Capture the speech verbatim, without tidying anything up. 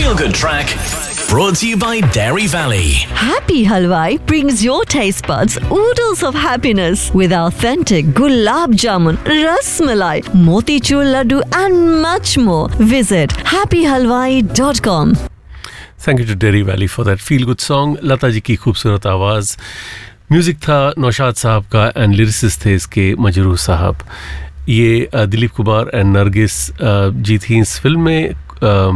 Feel Good Track, brought to you by Dairy Valley. Happy Halwai brings your taste buds oodles of happiness with authentic gulab jamun, ras malai, motichur laddu and much more. Visit happy halwai dot com. Thank you to Dairy Valley for that feel good song. Lata ji की खूबसूरत आवाज़. Music था नौशाद साहब का and lyricist थे इसके मजरूह साहब. ये दिलीप कुमार एंड नरगिस जी थी इस फिल्म में.